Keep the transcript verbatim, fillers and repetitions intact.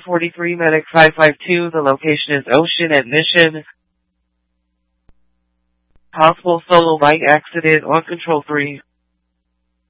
forty-three Medic five five two, the location is Ocean at Mission. Possible solo bike accident on Control three.